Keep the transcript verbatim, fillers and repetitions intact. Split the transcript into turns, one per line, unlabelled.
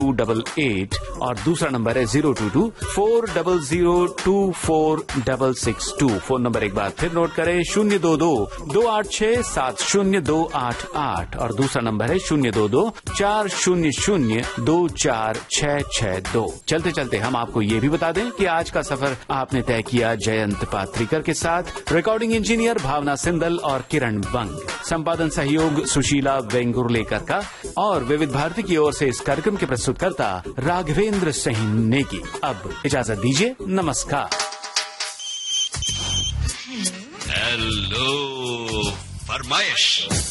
To double eight और दूसरा number है zero to to four double zero to four double six to. Phone number एक बार फिर note करें, शून्य दो दो दो आठ छह सात शून्य दो आठ आठ और दूसरा नंबर है शून्य दो दो चार शून्य शून्य दो चार छह छह दो। चलते चलते हम आपको ये भी बता दें कि आज का सफर आपने तय किया जयंत पात्रिकर के साथ। रिकॉर्डिंग इंजीनियर भावना सिंदल और किरण बंग, संपादन सहयोग सुशीला वेंगुर्लेकर का और विविध भारती की ओर से इस कार्यक्रम के प्रस्तुतकर्ता राघवेंद्र सिंह नेगी। अब इजाजत दीजिए, नमस्कार।
हेलो फरमाइश।